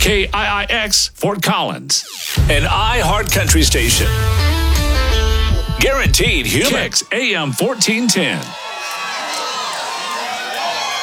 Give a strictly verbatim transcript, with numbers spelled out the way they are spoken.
K I I X, Fort Collins. An iHeart Country station. Guaranteed human. Kicks A M fourteen ten.